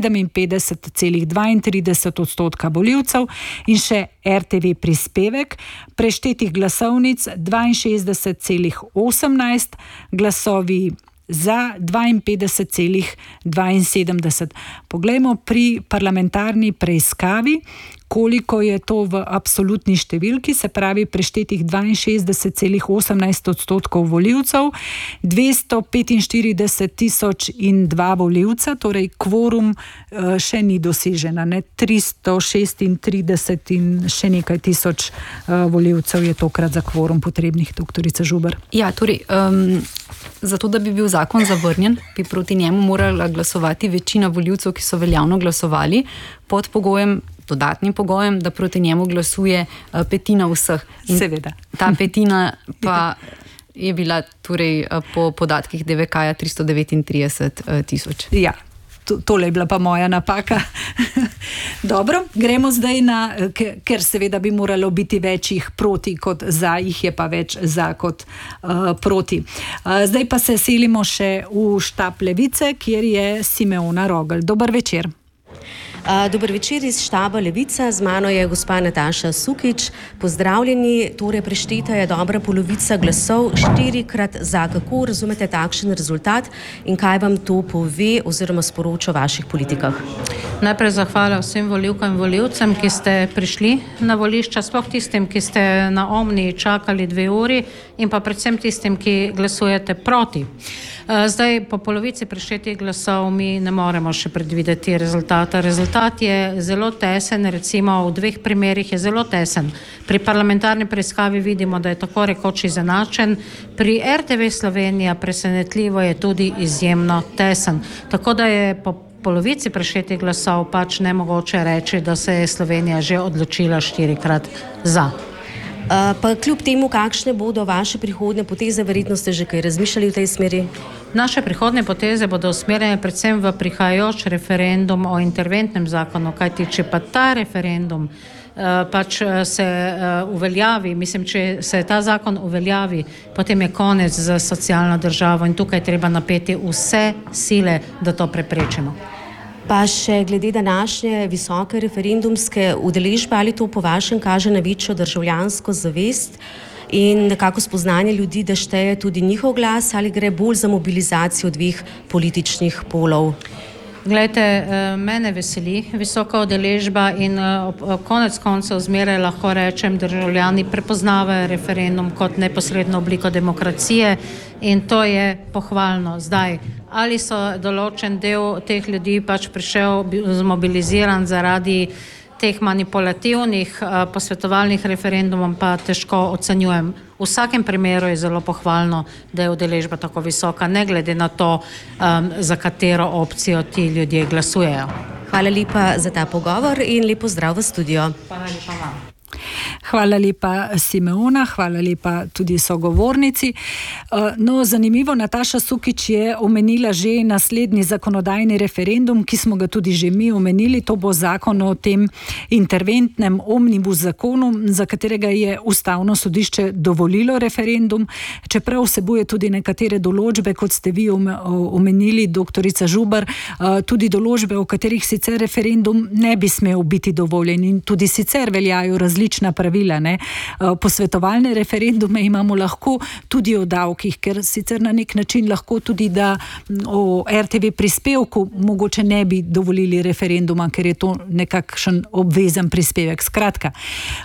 57,32% volivcev in še RTV prispevek, preštetih glasovnic 62,18, glasovi za 52,72. Poglejmo pri parlamentarni preiskavi, koliko je to v absolutni številki, se pravi preštetih 62,18% volivcev, 245,002 volivca, torej kvorum še ni dosežena, ne? 336 in še nekaj tisoč volivcev je tokrat za kvorum potrebnih, doktorica Žubar. Ja, torej, zato, da bi bil zakon zavrnjen, bi proti njemu morala glasovati večina volivcev, ki so veljavno glasovali, pod dodatnim pogojem, da proti njemu glasuje petina vseh. In seveda. Ta petina pa je bila torej po podatkih DVK-ja 339,000. Ja, tole je bila pa moja napaka. Dobro, gremo zdaj ker seveda bi moralo biti več jih proti kot za, jih je pa več za kot proti. Zdaj pa se selimo še v štab Levice, kjer je Simeona Rogelj. Dober večer. Dober večer iz štaba Levica, z mano je gospa Nataša Sukič. Pozdravljeni, torej prešteta je dobra polovica glasov, 4-krat za. Kako razumete takšen rezultat in kaj vam to pove oziroma sporoča o vaših politikah? Najprej zahvala vsem volivkam in volivcem, ki ste prišli na volišča, sploh tistim, ki ste na Omni čakali 2 uri in pa predvsem tistim, ki glasujete proti. Zdaj, po polovici preštetih glasov mi ne moremo še predvideti rezultata. Rezultat je zelo tesen, recimo v 2 primerih je zelo tesen. Pri parlamentarni preiskavi vidimo, da je tako rekoč izenačen. Pri RTV Slovenija presenetljivo je tudi izjemno tesen. Tako da je po polovici preštetih glasov pač nemogoče reči, da se je Slovenija že odločila 4-krat za. Pa kljub temu, kakšne bodo vaše prihodnje poteze, verjetno ste že kaj razmišljali v tej smeri? Naše prihodnje poteze bodo usmerjene predvsem v prihajajoč referendum o interventnem zakonu, kajti če pa ta referendum pač se uveljavi, mislim, če se ta zakon uveljavi, potem je konec za socialno državo in tukaj treba napeti vse sile, da to preprečimo. Pa še glede današnje visoke referendumske udeležbe, ali to po vašem kaže na večjo državljansko zavest in nekako spoznanje ljudi, da šteje tudi njihov glas, ali gre bolj za mobilizacijo 2 političnih polov? Glejte, mene veseli visoka udeležba in konec koncev zmeraj lahko rečem, državljani prepoznavajo referendum kot neposredno obliko demokracije in to je pohvalno. Zdaj, ali so določen del teh ljudi pač prišel zmobiliziran zaradi teh manipulativnih posvetovalnih referendumov, pa težko ocenjujem. V vsakem primeru je zelo pohvalno, da je udeležba tako visoka, ne glede na to, za katero opcijo ti ljudje glasujejo. Hvala lepa za ta pogovor in lepo zdrav v studio. Hvala lepa vam. Hvala lepa Simeona, hvala lepa tudi sogovornici. No, zanimivo, Nataša Sukič je omenila že naslednji zakonodajni referendum, ki smo ga tudi že mi omenili. To bo zakon o tem interventnem omnibus zakonu, za katerega je Ustavno sodišče dovolilo referendum, čeprav vsebuje tudi nekatere določbe, kot ste vi omenili, doktorica Žubar, tudi določbe, o katerih sicer referendum ne bi smel biti dovoljen in tudi sicer veljajo različna pravila. Posvetovalne referendume imamo lahko tudi o davkih, ker sicer na nek način lahko tudi, da o RTV prispevku mogoče ne bi dovolili referenduma, ker je to nekakšen obvezen prispevek. Skratka,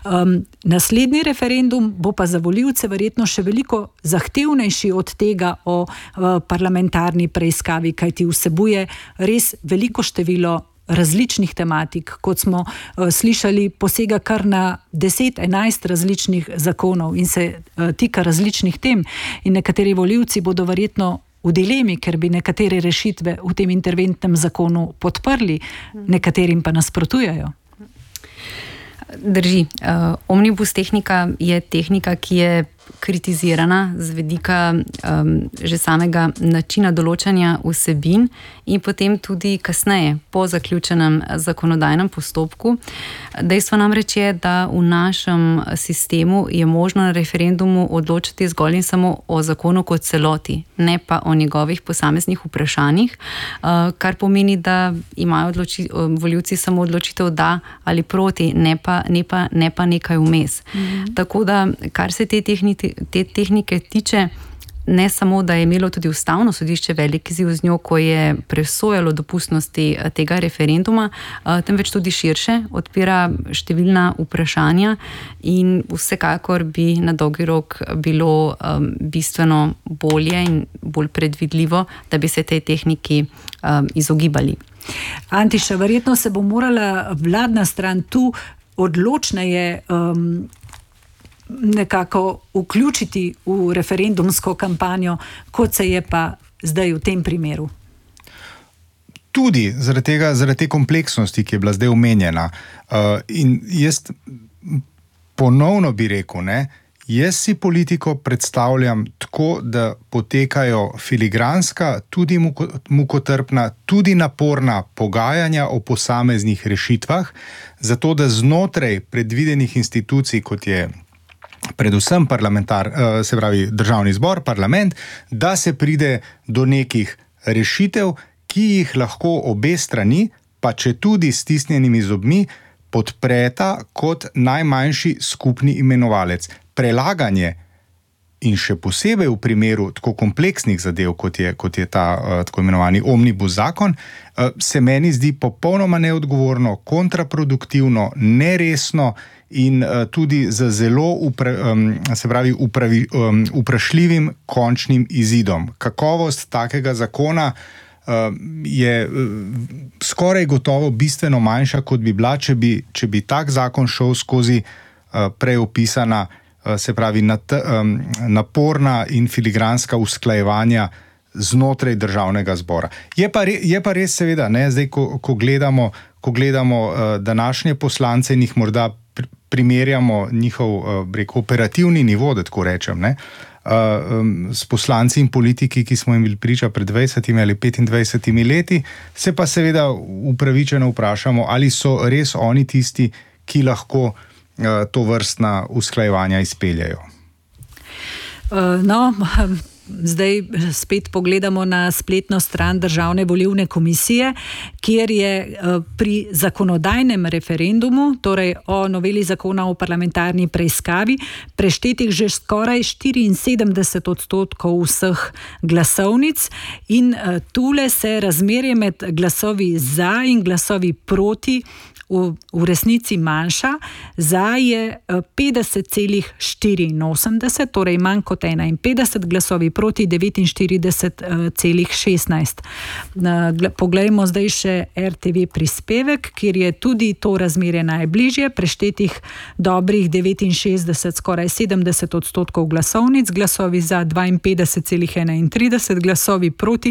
naslednji referendum bo pa za volivce verjetno še veliko zahtevnejši od tega o parlamentarni preiskavi, kajti vsebuje res veliko število različnih tematik, kot smo slišali, posega kar na 10-11 različnih zakonov in se tika različnih tem in nekateri volivci bodo verjetno v dilemi, ker bi nekatere rešitve v tem interventnem zakonu podprli, nekaterim pa nasprotujejo. Drži. Omnibus tehnika je tehnika, ki je kritizirana z vidika že samega načina določanja vsebin in potem tudi kasneje, po zaključenem zakonodajnem postopku. Dejstvo namreč je, da v našem sistemu je možno na referendumu odločiti zgolj in samo o zakonu kot celoti, ne pa o njegovih posameznih vprašanjih, kar pomeni, da imajo volivci samo odločitev da ali proti, ne pa nekaj vmes. Tako da, kar se te tehnike tiče, ne samo, da je imelo tudi Ustavno sodišče velik izziv z njo, ko je presojalo dopustnosti tega referenduma, temveč tudi širše, odpira številna vprašanja in vsekakor bi na dolgi rok bilo bistveno bolje in bolj predvidljivo, da bi se tej tehniki izogibali. Antiša, verjetno se bo morala vladna stran tu odločneje nekako vključiti v referendumsko kampanjo, kot se je pa zdaj v tem primeru. Tudi zaradi te kompleksnosti, ki je bila zdaj omenjena. In jaz ponovno bi rekel, jaz si politiko predstavljam tako, da potekajo filigranska, tudi mukotrpna, tudi naporna pogajanja o posameznih rešitvah, zato da znotraj predvidenih institucij, kot je predvsem se pravi Državni zbor, parlament, da se pride do nekih rešitev, ki jih lahko obe strani pa četudi s stisnjenimi zobmi, podpreta kot najmanjši skupni imenovalec. Prelaganje in še posebej v primeru tako kompleksnih zadev, kot je ta tako imenovani omnibus zakon, se meni zdi popolnoma neodgovorno, kontraproduktivno, neresno in tudi z zelo vprašljivim končnim izidom. Kakovost takega zakona je skoraj gotovo bistveno manjša, kot bi bila, če bi tak zakon šel skozi prej opisana, se pravi naporna in filigranska usklajevanja znotraj državnega zbora. Je pa res seveda, ne, zdaj, ko gledamo današnje poslance in jih morda primerjamo njihov operativni nivo, da tako rečem, ne, s poslanci in politiki, ki smo jim bili priča pred 20 ali 25 leti, se pa seveda upravičeno vprašamo, ali so res oni tisti, ki lahko to vrstna usklajevanja izpeljajo. Zdaj spet pogledamo na spletno stran Državne volilne komisije, kjer je pri zakonodajnem referendumu, torej o noveli zakona o parlamentarni preiskavi, preštetih že skoraj 74% vseh glasovnic in tule se razmerje med glasovi za in glasovi proti v resnici manjša. Za je 50,84, torej manj kot 51, glasovi proti 49,16. Poglejmo zdaj še RTV prispevek, kjer je tudi to razmerje najbližje, preštetih dobrih 69, skoraj 70% glasovnic, glasovi za 52,31, glasovi proti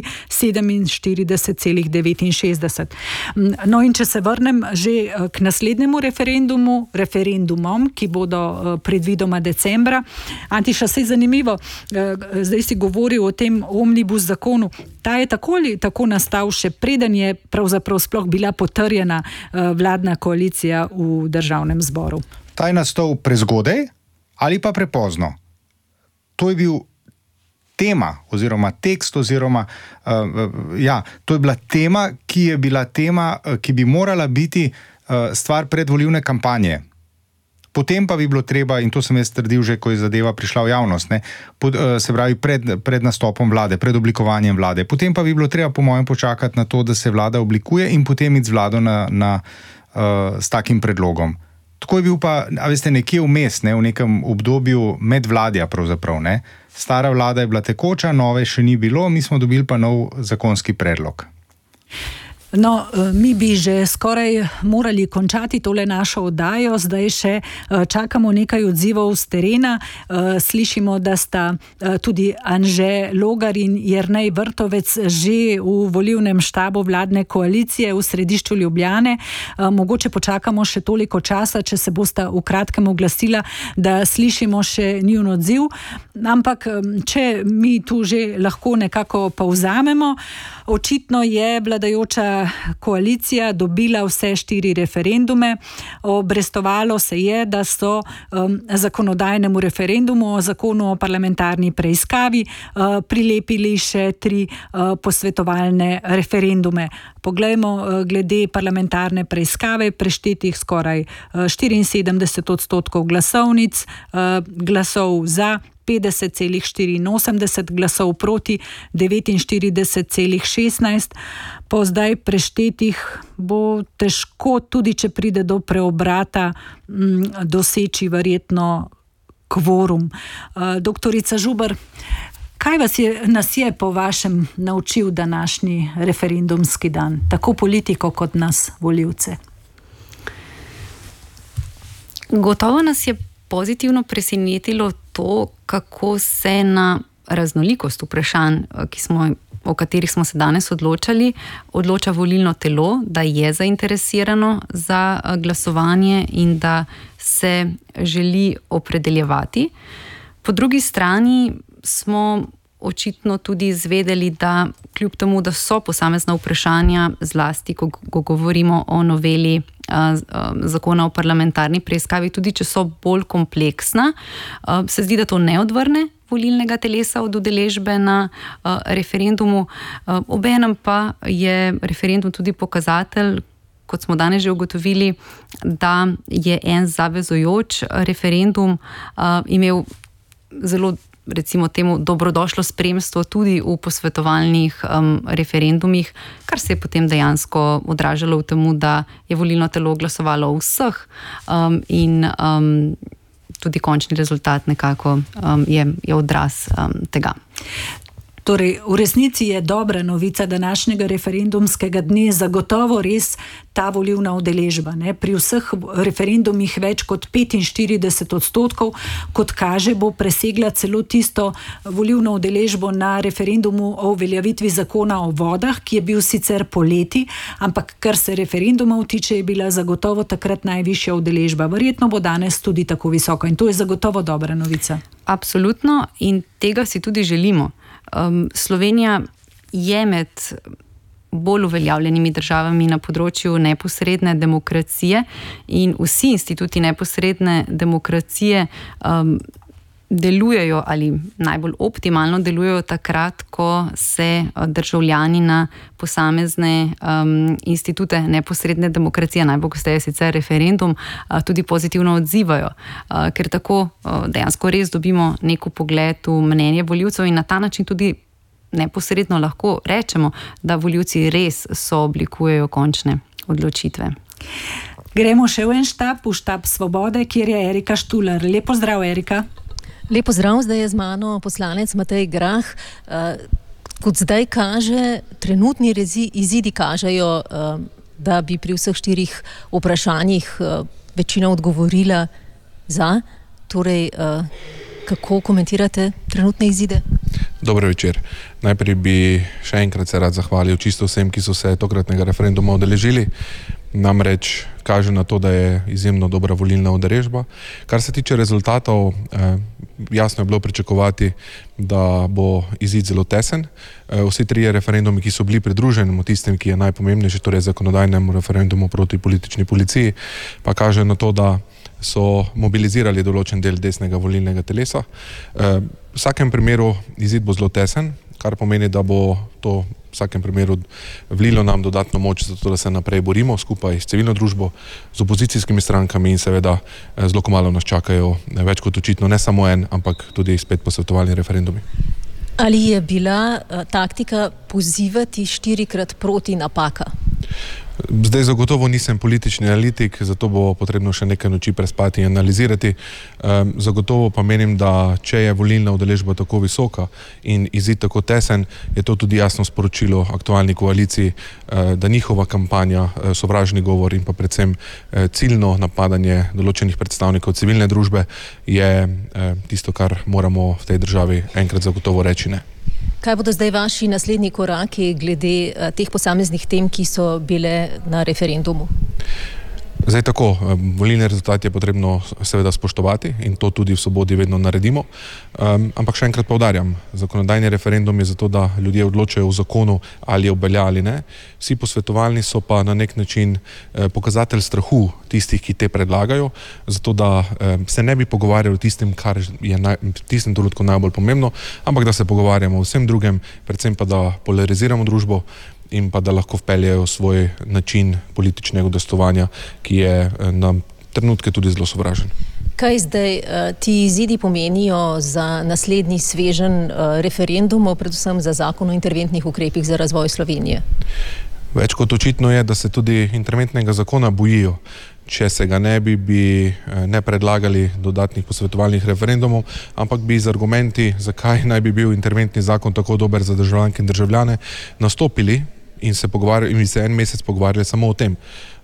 47,69. No in če se vrnem že k naslednjemu referendumom, ki bodo predvidoma decembra. Antiša, se je zanimivo, zdaj si govoril o tem omnibus zakonu. Ta je tako nastal še preden je pravzaprav sploh bila potrjena vladna koalicija v državnem zboru. Ta je nastal prezgodaj ali pa prepozno? To je bil tema oziroma tekst oziroma to je bila tema, ki bi morala biti stvar predvolilne kampanje. Potem pa bi bilo treba, in to sem jaz trdil že, ko je zadeva prišla v javnost, ne, se pravi pred nastopom vlade, pred oblikovanjem vlade. Potem pa bi bilo treba, po mojem, počakati na to, da se vlada oblikuje in potem iti z vlado s takim predlogom. Tako je bil pa, veste, nekje vmes, ne, v nekem obdobju medvladja pravzaprav, ne. Stara vlada je bila tekoča, nove še ni bilo, mi smo dobili pa nov zakonski predlog. No, mi bi že skoraj morali končati tole našo oddajo, zdaj še čakamo nekaj odzivov z terena. Slišimo, da sta tudi Anže Logar in Jernej Vrtovec že v volilnem štabu vladne koalicije v središču Ljubljane. Mogoče počakamo še toliko časa, če se bosta v kratkem oglasila, da slišimo še njun odziv. Ampak, če mi tu že lahko nekako povzamemo, očitno je vladajoča koalicija dobila vse 4 referendume. Obrestovalo se je, da so zakonodajnemu referendumu o zakonu o parlamentarni preiskavi prilepili še 3 posvetovalne referendume. Poglejmo, glede parlamentarne preiskave, preštetih skoraj 74% glasovnic, glasov za 50,84, glasov proti 49,16. Po zdaj preštetih bo težko, tudi če pride do preobrata, doseči verjetno kvorum. Doktorica Žuber, kaj nas je po vašem naučil današnji referendumski dan, tako politiko kot nas, volivce? Gotovo nas je pozitivno presenetilo to, kako se na raznolikost vprašanj, o katerih smo se danes odločali, odloča volilno telo, da je zainteresirano za glasovanje in da se želi opredeljevati. Po drugi strani smo očitno tudi izvedeli, da kljub temu, da so posamezna vprašanja, zlasti ko govorimo o noveli zakona o parlamentarni preiskavi, tudi če so bolj kompleksna, se zdi, da to ne odvrne volilnega telesa od udeležbe na referendumu. Obenem pa je referendum tudi pokazatelj, kot smo danes že ugotovili, da je en zavezujoč referendum imel zelo, recimo temu, dobrodošlo spremstvo tudi v posvetovalnih referendumih, kar se je potem dejansko odražalo v temu, da je volilno telo glasovalo o vseh in tudi končni rezultat nekako je odraz tega. Torej, v resnici je dobra novica današnjega referendumskega dne zagotovo res ta volilna udeležba. Pri vseh referendumih več kot 45%, kot kaže, bo presegla celo tisto volilno udeležbo na referendumu o uveljavitvi zakona o vodah, ki je bil sicer poleti, ampak kar se referendumov tiče, je bila zagotovo takrat najvišja udeležba. Verjetno bo danes tudi tako visoko in to je zagotovo dobra novica. Absolutno, in tega si tudi želimo. Slovenija je med bolj uveljavljenimi državami na področju neposredne demokracije in vsi instituti neposredne demokracije delujejo ali najbolj optimalno delujejo takrat, ko se državljani na posamezne institute neposredne demokracije, najpogosteje sicer referendum, tudi pozitivno odzivajo, ker tako dejansko res dobimo neko pogled v mnenje volivcev in na ta način tudi neposredno lahko rečemo, da volivci res sooblikujejo končne odločitve. Gremo še v en štab, v štab Svobode, kjer je Erika Štular. Lep pozdrav, Erika. Lep pozdrav, zdaj je z mano poslanec Matej Grah. Kot zdaj kaže, trenutni izidi kažejo, da bi pri vseh 4 vprašanjih večina odgovorila za. Torej, kako komentirate trenutne izide? Dobro večer. Najprej bi še enkrat se rad zahvalil čisto vsem, ki so se tokratnega referenduma udeležili. Namreč kaže na to, da je izjemno dobra volilna udeležba. Kar se tiče rezultatov, jasno je bilo pričakovati, da bo izid zelo tesen. Vsi 3 referendumi, ki so bili pridruženi tistim, ki je najpomembnejši, torej zakonodajnemu referendumu proti politični policiji, pa kaže na to, da so mobilizirali določen del desnega volilnega telesa. V vsakem primeru izid bo zelo tesen, kar pomeni, da bo to v vsakem primeru vlilo nam dodatno moč za to, da se naprej borimo skupaj s civilno družbo, z opozicijskimi strankami in seveda zelo kmalu nas čakajo več kot očitno ne samo en, ampak tudi spet posvetovalni referendumi. Ali je bila taktika pozivati 4-krat proti napaka? Zdaj zagotovo nisem politični analitik, zato bo potrebno še nekaj noči prespati in analizirati. Zagotovo pa menim, da če je volilna udeležba tako visoka in izid tako tesen, je to tudi jasno sporočilo aktualni koaliciji, da njihova kampanja, sovražni govor in pa predvsem ciljno napadanje določenih predstavnikov civilne družbe je tisto, kar moramo v tej državi enkrat zagotovo reči ne. Kaj bodo zdaj vaši naslednji koraki glede teh posameznih tem, ki so bile na referendumu? Zdaj tako, volilni rezultat je potrebno seveda spoštovati in to tudi v Svobodi vedno naredimo, ampak še enkrat poudarjam, zakonodajni referendum je zato, da ljudje odločajo o zakonu ali obvelja ali ne. Vsi posvetovalni so pa na nek način pokazatelj strahu tistih, ki te predlagajo, zato da se ne bi pogovarjali o tistem, kar je v tistem trenutku najbolj pomembno, ampak da se pogovarjamo o vsem drugem, predvsem pa da polariziramo družbo in pa da lahko vpeljejo svoj način političnega udejstvovanja, ki je na trenutke tudi zelo sovražen. Kaj zdaj ti izidi pomenijo za naslednji sveženj referendumov, predvsem za zakon o interventnih ukrepih za razvoj Slovenije? Več kot očitno je, da se tudi interventnega zakona bojijo. Če se ga ne bi ne predlagali dodatnih posvetovalnih referendumov, ampak bi z argumenti, zakaj naj bi bil interventni zakon tako dober za državljanke in državljane, nastopili in se en mesec pogovarjali samo o tem.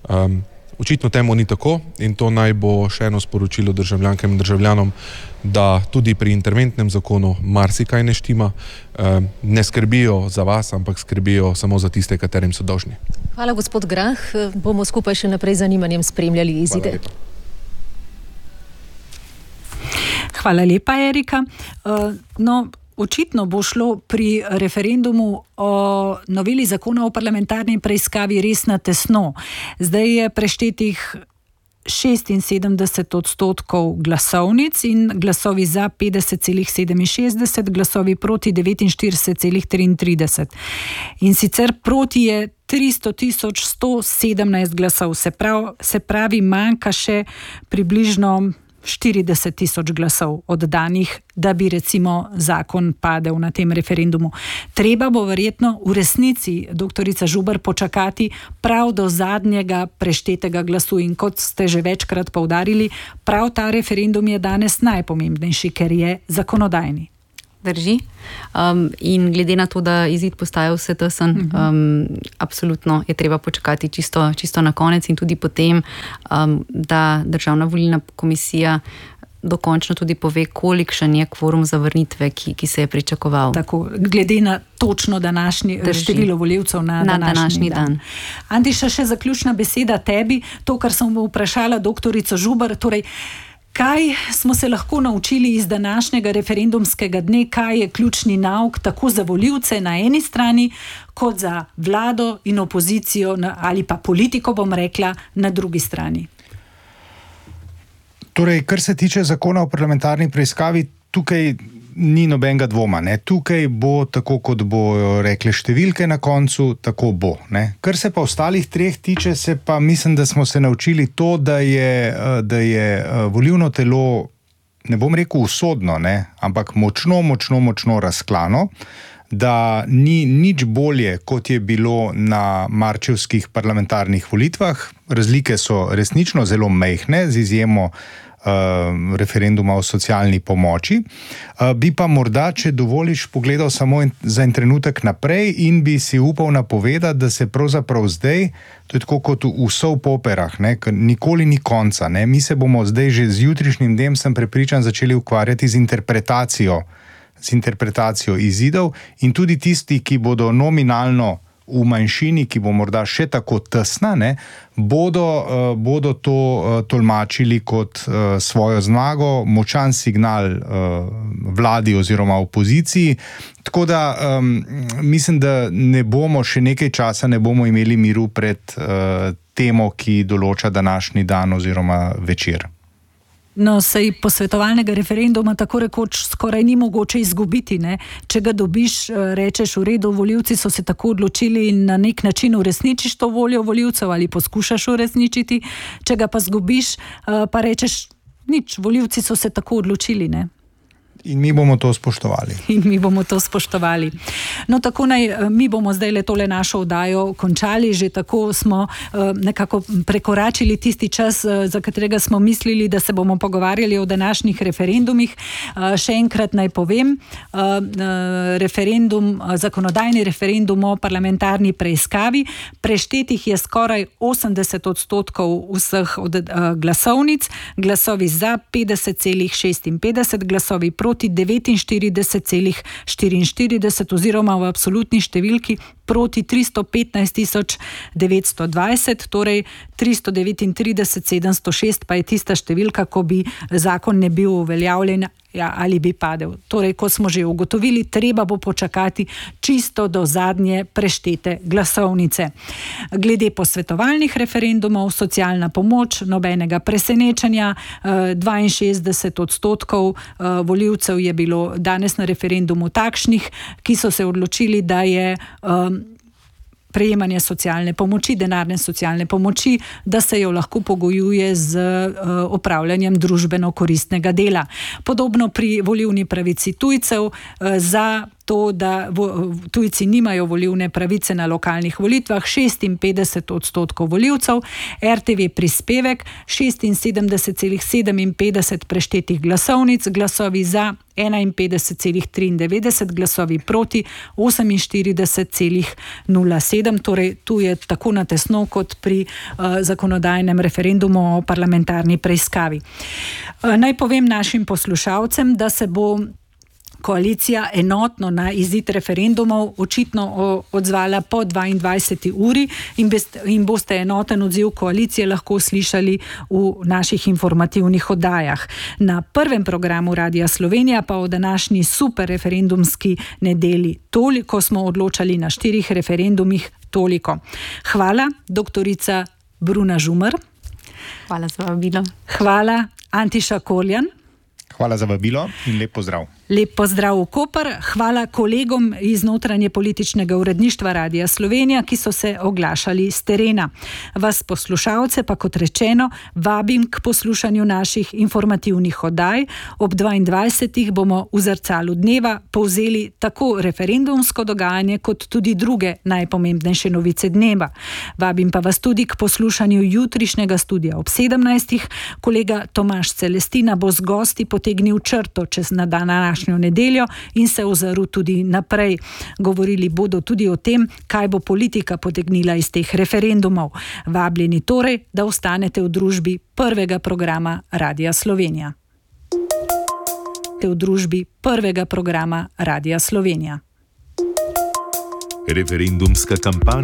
Očitno temu ni tako in to naj bo še eno sporočilo državljankam in državljanom, da tudi pri interventnem zakonu marsikaj ne štima, ne skrbijo za vas, ampak skrbijo samo za tiste, katerim so dolžni. Hvala, gospod Grah. Bomo skupaj še naprej z zanimanjem spremljali izide. Hvala lepa, Erika. Očitno bo šlo pri referendumu o noveli zakona o parlamentarni preiskavi res na tesno. Zdaj je preštetih 76% glasovnic in glasovi za 50,67, glasovi proti 49,33. In sicer proti je 300.117 glasov, se pravi manjka še približno 40.000 glasov oddanih, da bi recimo zakon padel na tem referendumu. Treba bo verjetno v resnici, doktorica Žuber, počakati prav do zadnjega preštetega glasu in kot ste že večkrat poudarili, prav ta referendum je danes najpomembnejši, ker je zakonodajni. Drži. In glede na to, da izid postaja vse tesen, absolutno je treba počakati čisto na konec in tudi potem, da Državna volilna komisija dokončno tudi pove, kolikšen je kvorum zavrnitve, ki se je pričakoval. Tako, glede na točno število volivcev na današnji dan. Antiša, še zaključna beseda tebi, to, kar sem vprašala doktorico Žuber, torej, kaj smo se lahko naučili iz današnjega referendumskega dne, kaj je ključni nauk tako za volivce na eni strani, kot za vlado in opozicijo ali pa politiko, bom rekla, na drugi strani? Torej, kar se tiče zakona o parlamentarni preiskavi, tukaj ni nobenega dvoma. Ne? Tukaj bo tako, kot bojo rekle številke na koncu, tako bo. Ne? Kar se pa ostalih treh tiče, se pa mislim, da smo se naučili to, da je volilno telo, ne bom rekel usodno, ne? Ampak močno razklano, da ni nič bolje, kot je bilo na marčevskih parlamentarnih volitvah. Razlike so resnično zelo majhne, z izjemo referenduma o socialni pomoči. Bi pa morda, če dovoliš, pogledal samo za en trenutek naprej in bi si upal napovedati, da se pravzaprav zdaj, to je tako kot v soap operah, ne, nikoli ni konca. Ne. Mi se bomo zdaj že z jutrišnjim dnem, sem prepričan, začeli ukvarjati z interpretacijo izidov in tudi tisti, ki bodo nominalno v manjšini, ki bo morda še tako tesna, ne, bodo to tolmačili kot svojo zmago, močan signal vladi oziroma opoziciji. Tako da mislim, da ne bomo še nekaj časa ne bomo imeli miru pred temo, ki določa današnji dan oziroma večer. No, sej posvetovalnega referenduma tako rekoč skoraj ni mogoče izgubiti, ne? Če ga dobiš, rečeš v redu, volivci so se tako odločili in na nek način uresničiš to voljo volivcev ali poskušaš uresničiti, če ga pa zgubiš, pa rečeš nič, volivci so se tako odločili, ne? In mi bomo to spoštovali. No, tako mi bomo zdaj le tole našo oddajo končali, že tako smo nekako prekoračili tisti čas, za katerega smo mislili, da se bomo pogovarjali o današnjih referendumih. Še enkrat naj povem, zakonodajni referendum o parlamentarni preiskavi, preštetih je skoraj 80% vseh glasovnic, glasovi za 50,56, glasovi proti 49,44 oziroma v absolutni številki proti 315.920, torej 339.706 pa je tista številka, ko bi zakon ne bil uveljavljen ali bi padel. Torej, ko smo že ugotovili, treba bo počakati čisto do zadnje preštete glasovnice. Glede posvetovalnih referendumov, socialna pomoč, nobenega presenečenja, 62% volivcev je bilo danes na referendumu takšnih, ki so se odločili, da je prejemanje socialne pomoči, denarne socialne pomoči, da se jo lahko pogojuje z opravljanjem družbeno koristnega dela. Podobno pri volilni pravici tujcev, za to, da tujci nimajo volilne pravice na lokalnih volitvah, 56% volivcev, RTV prispevek, 76,57 preštetih glasovnic, glasovi za 51,93, glasovi proti 48,07, torej tu je tako natesno kot pri zakonodajnem referendumu o parlamentarni preiskavi. Naj povem našim poslušalcem, da se bo koalicija enotno na izid referendumov očitno odzvala po 22. uri in boste enoten odziv koalicije lahko slišali v naših informativnih oddajah. Na prvem programu Radia Slovenija pa o današnji super referendumski nedeli toliko smo odločali na 4 referendumih toliko. Hvala, doktorica Bruna Žumer. Hvala za vabilo. Hvala, Antiša Koljan. Hvala za vabilo in lep pozdrav. Lep pozdrav v Koper. Hvala kolegom iz notranje političnega uredništva Radia Slovenija, ki so se oglašali z terena. Vas poslušalce pa, kot rečeno, vabim k poslušanju naših informativnih oddaj. Ob 22. bomo v zrcalu dneva povzeli tako referendumsko dogajanje, kot tudi druge najpomembnejše novice dneva. Vabim pa vas tudi k poslušanju jutrišnjega studija ob 17. Kolega Tomaž Celestina bo z gosti potegnil črto čez današnjo nedeljo in se ozrl tudi naprej. Govorili bodo tudi o tem, kaj bo politika potegnila iz teh referendumov. Vabljeni torej, da ostanete v družbi prvega programa Radia Slovenija. V družbi prvega programa Radia Slovenija. Referendumska kampanja.